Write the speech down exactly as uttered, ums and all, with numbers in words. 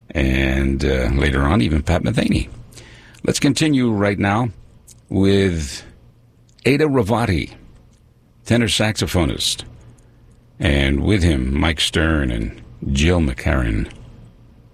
and uh, later on, even Pat Metheny. Let's continue right now with Ada Ravati, tenor saxophonist, and with him, Mike Stern and Jill McCarran.